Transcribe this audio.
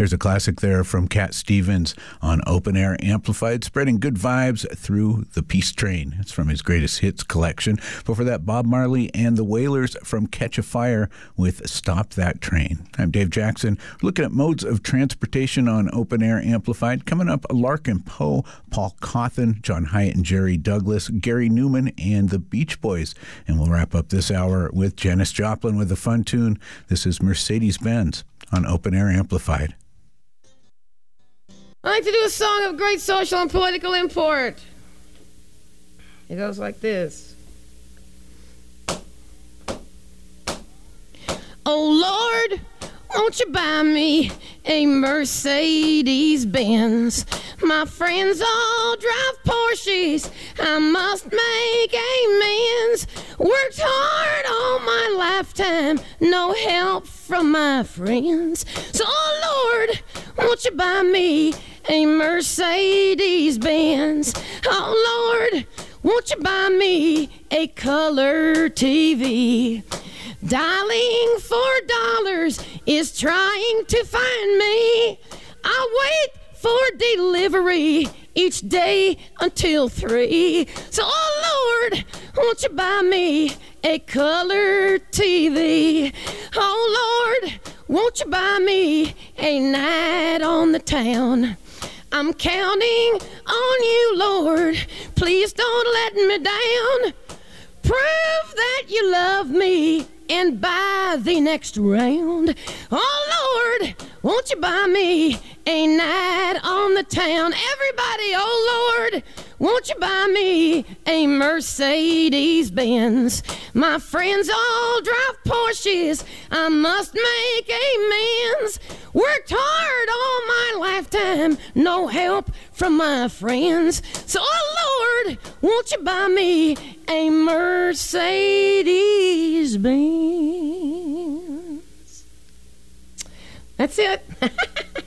There's a classic there from Cat Stevens on Open Air Amplified, spreading good vibes through the Peace Train. It's from his greatest hits collection. Before that, Bob Marley and the Wailers from Catch a Fire with Stop That Train. I'm Dave Jackson. We're looking at modes of transportation on Open Air Amplified. Coming up, Larkin Poe, Paul Cawthon, John Hyatt and Jerry Douglas, Gary Newman, and the Beach Boys. And we'll wrap up this hour with Janis Joplin with a fun tune. This is Mercedes-Benz on Open Air Amplified. I like to do a song of great social and political import. It goes like this. Oh Lord, won't you buy me a Mercedes-Benz? My friends all drive Porsches, I must make amends. Worked hard all my lifetime, no help from my friends. So, oh Lord, won't you buy me a Mercedes-Benz? Oh Lord, won't you buy me a color TV? Dialing $4 is trying to find me. I wait for delivery each day until 3. So, oh Lord, won't you buy me a color TV? Oh Lord, won't you buy me a night on the town? I'm counting on you, Lord. Please don't let me down. Prove that you love me and buy the next round. Oh Lord, won't you buy me a night on the town? Everybody, oh Lord, won't you buy me a Mercedes-Benz? My friends all drive Porsches, I must make amends. Worked hard all my lifetime, no help from my friends. So, oh Lord, won't you buy me a Mercedes-Benz? That's it.